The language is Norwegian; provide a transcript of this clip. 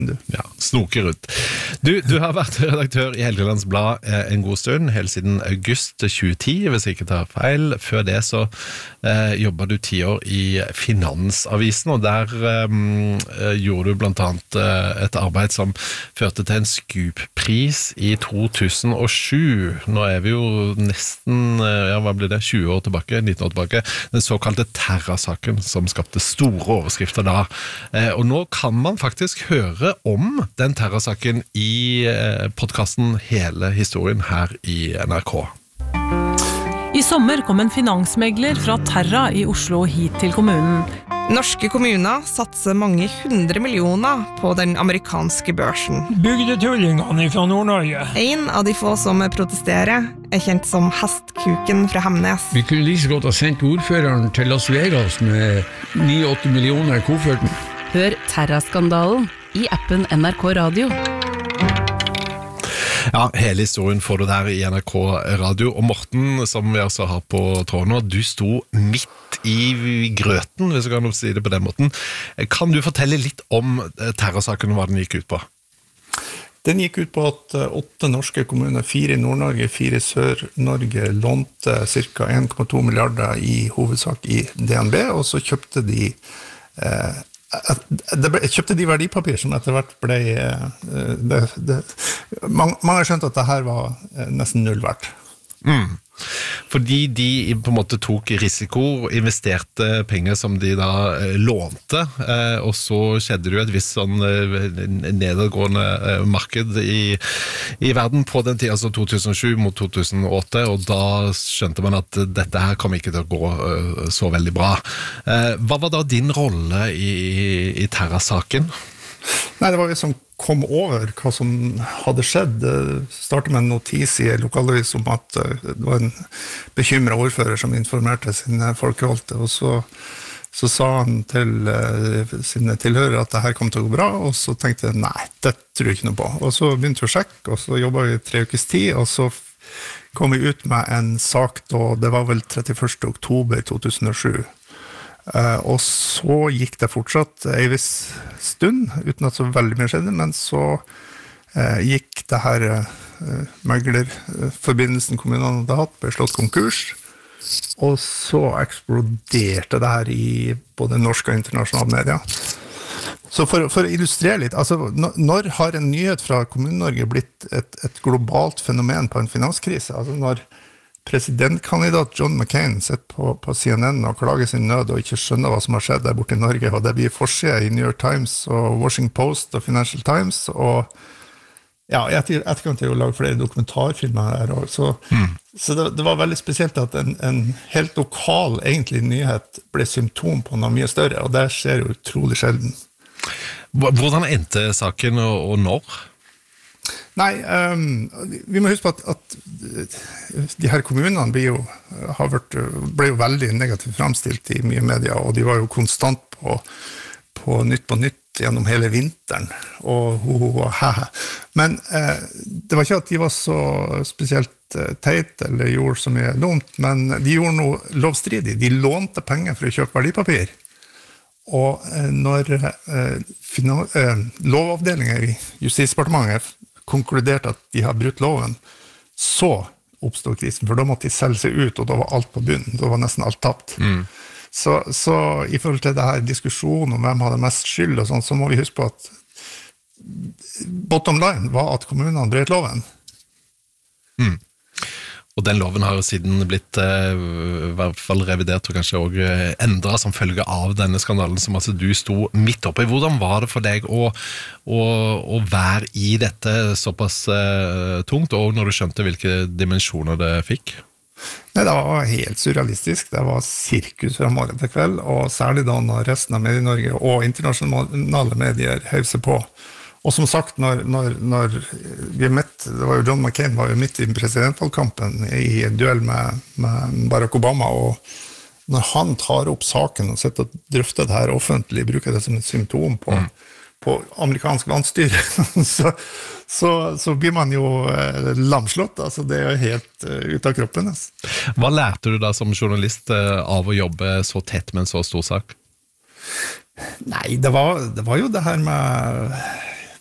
Ja, snoker ut. Du har vært redaktør i Helgelands Blad en god stund, helt siden august 2010, hvis jeg ikke tar feil. Før det så jobbet du 10 år i Finansavisen, og der gjorde du blant annet et arbeid som førte til en Scoop-pris i 2007. Nå vi jo nesten, hva blir det, 20 år tilbake, 19 år tilbake, den såkalte Terra-saken som skapte store overskrifter da. Og nå kan man faktisk høre om den Terra-saken i podcasten Hele historien her i NRK. I sommer kom en finansmegler fra Terra i Oslo hit til kommunen. Norske kommuner satser mange 100 millioner på den amerikanske børsen. Bygdetullingene fra Nord-Norge. En av de få som protesterer kjent som Hestkuken fra Hemnes. Vi kunne like så godt ha sendt ordføreren til Las Vegas med 9-8 millioner i kofferten. Hør Terra-skandalen i appen NRK Radio. Ja, hele historien får du der i NRK Radio. Og Morten, som vi altså har på tråden nå, du sto midt i grøten, hvis jeg kan si det på den måten. Kan du fortelle litt om Terra-saken og hva den gikk ut på? Den gikk ut på at 8 norske kommuner, 4 i Nord-Norge, 4 i Sør-Norge, lånte ca. 1,2 milliarder i hovedsak i DNB, og så kjøpte de kjøpte de verdipapir som etter hvert ble mange har skjønt at det her var nesten null verdt. Fordi de på en måte tok risiko, investerte penger som de da lånte, og så skjedde det jo et visst sånn nedadgående marked i verden på den tiden, altså 2007 mot 2008, og da skjønte man at dette her kom ikke til å gå så veldig bra. Hva var da din rolle i Terra-saken? Nei, det var vi som kom over hva som hadde skjedd. Det startet med en notis i lokalavis om at det var en bekymret ordfører som informerte sine folkevalgte, og så sa han til sine tilhørere at det her kom til å gå bra, og så tenkte jeg, nei, det tror jeg ikke noe på. Og så begynte vi å sjekke, og så jobbet vi 3 ukes tid, og så kom vi ut med en sak, og det var vel 31. oktober 2007. Og så gikk det fortsatt en viss stund, uten at så veldig mye skjedde, men så gikk det her meglerforbindelsen kommunene hadde hatt, ble slått konkurs, og så eksploderte det her i både norske og internasjonale medier. Så for å illustrere litt, altså når har en nyhet fra Kommune-Norge blitt et globalt fenomen på en finanskrise? Altså når presidentkandidat John McCain sitter på CNN og klager sin nød og ikke skjønner hva som har skjedd der borte i Norge, og det blir forside i New York Times og Washington Post og Financial Times, og ja, etterkant til å lage flere dokumentarfilmer her, så det var veldig spesielt at en helt lokal egentlig nyhet ble symptom på noe mye større, og det skjer jo utrolig sjelden. Hvordan endte saken og når? Nei, vi må huske på at de her kommunene ble jo veldig negativt fremstilt i mye media, og de var jo konstant på nytt gjennom hele vinteren, men det var ikke at de var så spesielt teit eller gjorde så mye dumt, men de gjorde noe lovstridig. De lånte penger for å kjøpe verdipapir, og når lovavdelingen i Justisdepartementet konkluderte at de har brutt loven, så oppstod krisen, for da måtte de selge seg ut, og da var alt på bunnen, da var nesten alt tapt. Så i forhold til det her diskusjonen om hvem hadde mest skyld og sånn, så må vi huske på at bottom line var at kommunene brøt loven. Og den loven har jo siden blitt i hvert fall revidert og kanskje også endret som følge av denne skandalen som altså du sto midt oppe i. Hvordan var det for deg å være i dette såpass tungt, og når du skjønte hvilke dimensjoner det fikk? Nei, det var helt surrealistisk. Det var sirkus fra morgen til kveld, og særlig da når resten av Medie-Norge og internasjonale medier hev seg på. Og som sagt, når vi det var jo John McCain var jo midt i presidentvalgkampen i duell med Barack Obama, og når han tar opp saken og sitter og drøfter det her offentlig, bruker det som et symptom på amerikansk vannstyre, så blir man jo lamslått, altså det er helt ut av kroppen. Hva lærte du da som journalist av å jobbe så tett med en så stor sak? Nei, det var jo det her med